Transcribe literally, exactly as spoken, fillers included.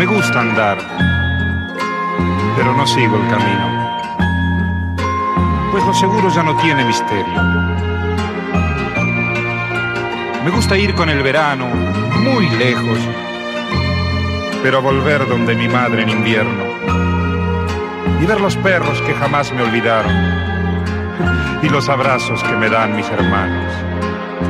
Me gusta andar, pero no sigo el camino, pues lo seguro ya no tiene misterio. Me gusta ir con el verano muy lejos, pero volver donde mi madre en invierno y ver los perros que jamás me olvidaron y los abrazos que me dan mis hermanos.